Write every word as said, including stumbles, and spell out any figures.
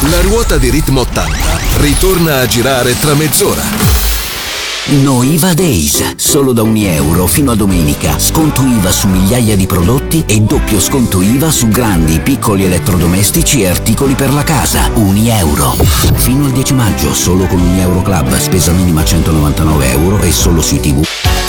La ruota di Ritmo ottanta ritorna a girare tra mezz'ora. No I V A Days, solo da un euro fino a domenica. Sconto I V A su migliaia di prodotti e doppio sconto I V A su grandi, piccoli elettrodomestici e articoli per la casa. Un euro. Fino al dieci maggio, solo con un Euro Club, spesa minima centonovantanove euro e solo sui tivù.